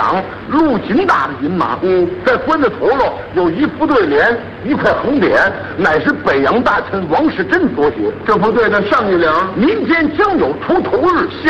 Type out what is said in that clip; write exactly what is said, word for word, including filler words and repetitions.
长陆金大的银马。嗯，在棺的头喽有一副对联，一块横匾，乃是北洋大臣王世贞所写。这副对的上一联：民间将有出头日。